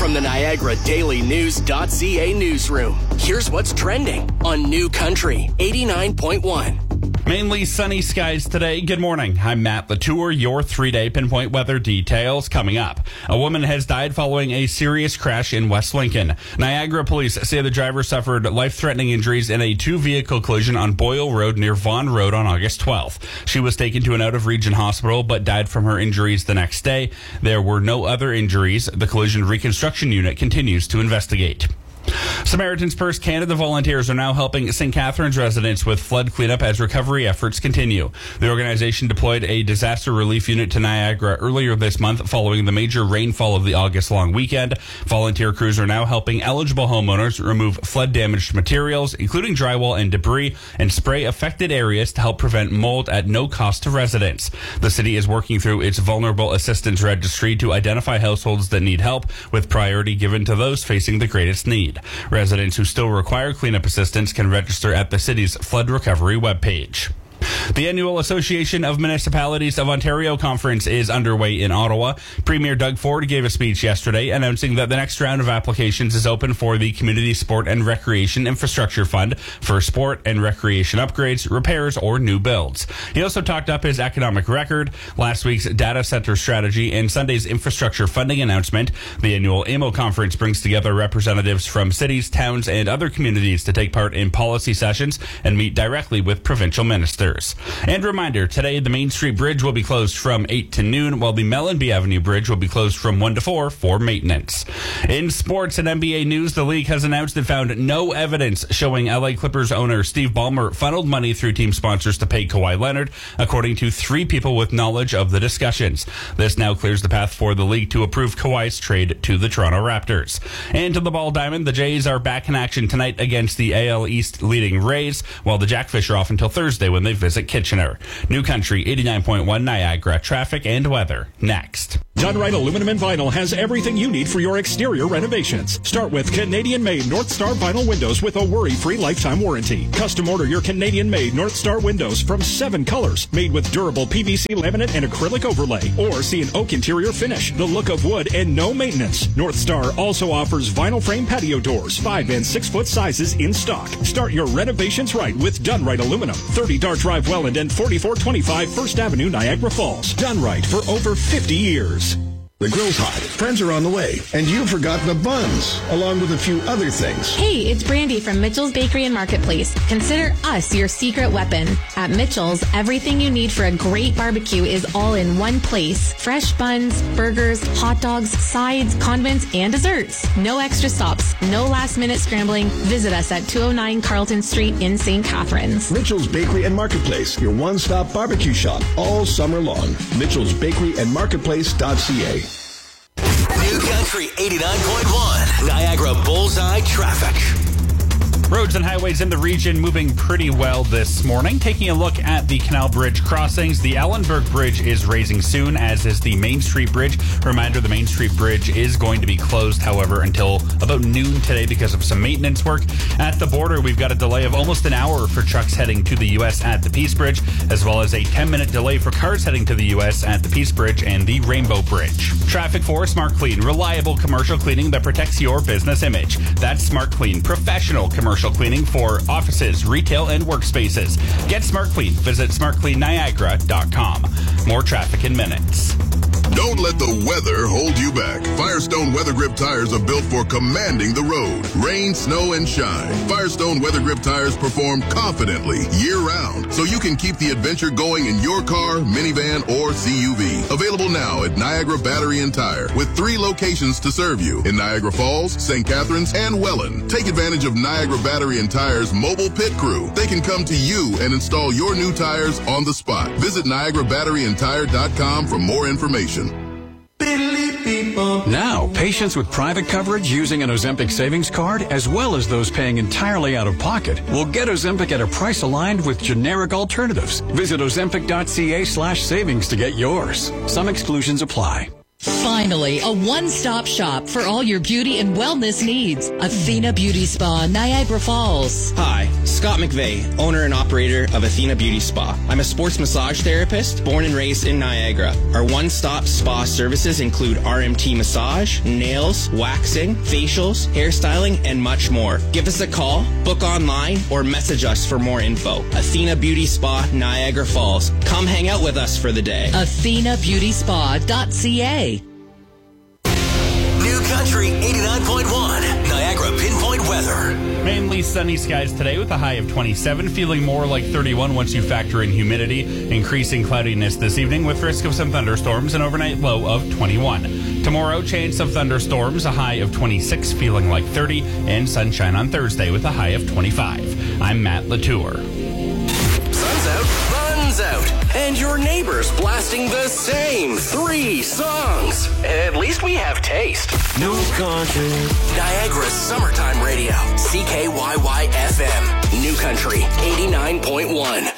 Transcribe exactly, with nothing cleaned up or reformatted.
From the Niagara Daily News .ca newsroom, here's what's trending on New Country eighty-nine point one. Mainly sunny skies today. Good morning. I'm Matt Latour. Your three-day pinpoint weather details coming up. A woman has died following a serious crash in West Lincoln. Niagara police say the driver suffered life-threatening injuries in a two-vehicle collision on Boyle Road near Vaughan Road on August twelfth. She was taken to an out-of-region hospital but died from her injuries the next day. There were no other injuries. The collision reconstruction unit continues to investigate. Samaritan's Purse Canada volunteers are now helping Saint Catharines residents with flood cleanup as recovery efforts continue. The organization deployed a disaster relief unit to Niagara earlier this month following the major rainfall of the August-long weekend. Volunteer crews are now helping eligible homeowners remove flood-damaged materials, including drywall and debris, and spray affected areas to help prevent mold at no cost to residents. The city is working through its Vulnerable Assistance Registry to identify households that need help, with priority given to those facing the greatest need. Residents who still require cleanup assistance can register at the city's flood recovery webpage. The annual Association of Municipalities of Ontario conference is underway in Ottawa. Premier Doug Ford gave a speech yesterday announcing that the next round of applications is open for the Community Sport and Recreation Infrastructure Fund for sport and recreation upgrades, repairs, or new builds. He also talked up his economic record, last week's data center strategy, and Sunday's infrastructure funding announcement. The annual A M O conference brings together representatives from cities, towns, and other communities to take part in policy sessions and meet directly with provincial ministers. And reminder, today the Main Street Bridge will be closed from eight to noon, while the Mellanby Avenue Bridge will be closed from one to four for maintenance. In sports and N B A news, the league has announced it found no evidence showing L A Clippers owner Steve Ballmer funneled money through team sponsors to pay Kawhi Leonard, according to three people with knowledge of the discussions. This now clears the path for the league to approve Kawhi's trade to the Toronto Raptors. And to the Ball Diamond, the Jays are back in action tonight against the A L East leading Rays, while the Jackfish are off until Thursday when they visit Kitchener. New Country eighty-nine point one Niagara. Traffic and weather next. Done Right Aluminum and Vinyl has everything you need for your exterior renovations. Start with Canadian-made North Star vinyl windows with a worry-free lifetime warranty. Custom order your Canadian-made North Star windows from seven colors, made with durable P V C laminate and acrylic overlay, or see an oak interior finish, the look of wood, and no maintenance. North Star also offers vinyl frame patio doors, five and six foot sizes in stock. Start your renovations right with Done Right Aluminum. thirty Dart Drive, Welland, and forty-four twenty-five First Avenue, Niagara Falls. Done right for over fifty years. The grill's hot, friends are on the way, and you've forgotten the buns, along with a few other things. Hey, it's Brandy from Mitchell's Bakery and Marketplace. Consider us your secret weapon. At Mitchell's, everything you need for a great barbecue is all in one place. Fresh buns, burgers, hot dogs, sides, condiments, and desserts. No extra stops, no last-minute scrambling. Visit us at two oh nine Carlton Street in Saint Catharines. Mitchell's Bakery and Marketplace, your one-stop barbecue shop all summer long. Mitchell's Bakery and Marketplace dot c a. New Country eighty-nine point one Niagara Bullseye Traffic. Roads and highways in the region moving pretty well this morning. Taking a look at the Canal Bridge crossings, the Ellenberg Bridge is raising soon, as is the Main Street Bridge. Reminder, the Main Street Bridge is going to be closed, however, until about noon today because of some maintenance work. At the border, we've got a delay of almost an hour for trucks heading to the U S at the Peace Bridge, as well as a ten-minute delay for cars heading to the U S at the Peace Bridge and the Rainbow Bridge. Traffic for Smart Clean, reliable commercial cleaning that protects your business image. That's Smart Clean, professional commercial cleaning for offices, retail, and workspaces. Get Smart Clean. Visit smart clean niagara dot com. More traffic in minutes. Don't let the weather hold you back. Firestone Weather Grip tires are built for commanding the road. Rain, snow, and shine. Firestone Weather Grip tires perform confidently year-round, so you can keep the adventure going in your car, minivan, or C U V. Available now at Niagara Battery and Tire, with three locations to serve you in Niagara Falls, Saint Catharines, and Welland. Take advantage of Niagara Battery and Tire's mobile pit crew. They can come to you and install your new tires on the spot. Visit niagara battery and tire dot com for more information. Now, patients with private coverage using an Ozempic savings card, as well as those paying entirely out of pocket, will get Ozempic at a price aligned with generic alternatives. Visit ozempic dot c a slash savings to get yours. Some exclusions apply. Finally, a one-stop shop for all your beauty and wellness needs. Athena Beauty Spa, Niagara Falls. Hi, Scott McVeigh, owner and operator of Athena Beauty Spa. I'm a sports massage therapist born and raised in Niagara. Our one-stop spa services include R M T massage, nails, waxing, facials, hairstyling, and much more. Give us a call, book online, or message us for more info. Athena Beauty Spa, Niagara Falls. Come hang out with us for the day. Athena Beauty Spa dot C A. New Country eighty-nine point one, Niagara Pinpoint Weather. Mainly sunny skies today with a high of twenty-seven, feeling more like thirty-one once you factor in humidity. Increasing cloudiness this evening with risk of some thunderstorms, an overnight low of twenty-one. Tomorrow, chance of thunderstorms, a high of twenty-six, feeling like thirty, and sunshine on Thursday with a high of twenty-five. I'm Matt Latour. Sun's out, fun's out, and your neighbor's blasting the same three songs. At least we have taste. New Country. Niagara's summertime radio. C K Y Y F M. New Country eighty-nine point one.